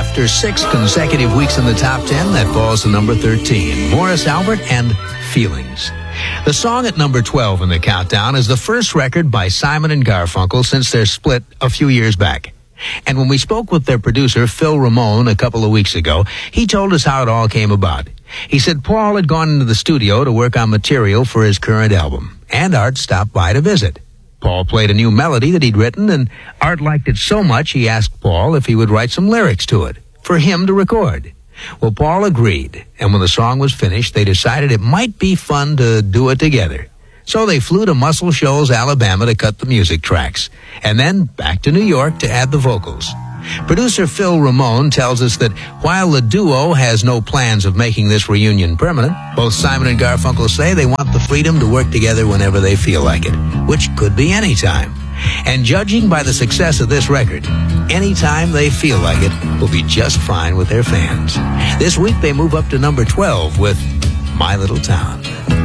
after 6 consecutive weeks in the top 10, that falls to number 13. Morris Albert and Feelings. The song at number 12 in the countdown is the first record by Simon and Garfunkel since their split a few years back. And when we spoke with their producer, Phil Ramone, a couple of weeks ago, he told us how it all came about. He said Paul had gone into the studio to work on material for his current album, and Art stopped by to visit. Paul played a new melody that he'd written, and Art liked it so much he asked Paul if he would write some lyrics to it for him to record. Well, Paul agreed, and when the song was finished, they decided it might be fun to do it together. So they flew to Muscle Shoals, Alabama to cut the music tracks, and then back to New York to add the vocals. Producer Phil Ramone tells us that while the duo has no plans of making this reunion permanent, both Simon and Garfunkel say they want the freedom to work together whenever they feel like it, which could be any time. And judging by the success of this record, any time they feel like it will be just fine with their fans. This week they move up to number 12 with My Little Town.